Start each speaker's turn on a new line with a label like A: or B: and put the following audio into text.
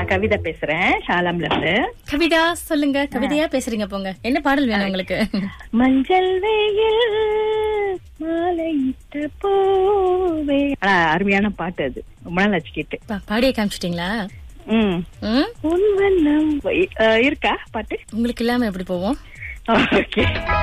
A: நான் கவிதா பேசுறேன், ஷாலாம்ல இருந்து.
B: கவிதா சொல்லுங்க, கவிதையா பேசுறீங்க போங்க. என்ன பாடல் வேணும் உங்களுக்கு?
A: மஞ்சள் வெயில் மாலையிட்ட பூவே. அருமையான பாட்டு அது, ரொம்ப நாள் ஆச்சு கேட்டு.
B: பாடியே காமிச்சிட்டீங்களா?
A: உன் வண்ணம் இருக்கா பாட்டு?
B: உங்களுக்கு இல்லாம எப்படி போவோம்?
A: ஓகே.